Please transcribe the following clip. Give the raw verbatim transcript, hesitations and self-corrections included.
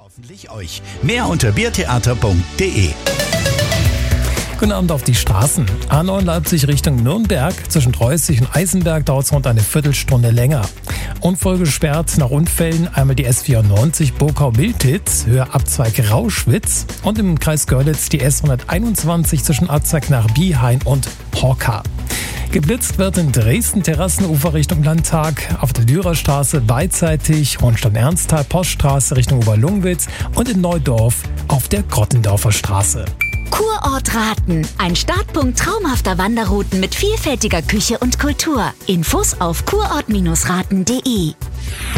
Hoffentlich euch. Mehr unter biertheater punkt de. Guten Abend auf die Straßen. A neun Leipzig Richtung Nürnberg. Zwischen Treußig und Eisenberg dauert es rund eine Viertelstunde länger. Unfall gesperrt nach Unfällen einmal die S vierundneunzig Bokau-Miltitz, Höhe Abzweig Rauschwitz. Und im Kreis Görlitz die S hunderteinundzwanzig zwischen Abzweig nach Biehain und Horka. Geblitzt wird in Dresden Terrassenufer Richtung Landtag, auf der Dürerstraße beidseitig Hohenstein-Ernsthal Poststraße Richtung Oberlungwitz und in Neudorf auf der Grottendorfer Straße. Kurort Raten. Ein Startpunkt traumhafter Wanderrouten mit vielfältiger Küche und Kultur. Infos auf kurort Bindestrich raten punkt de.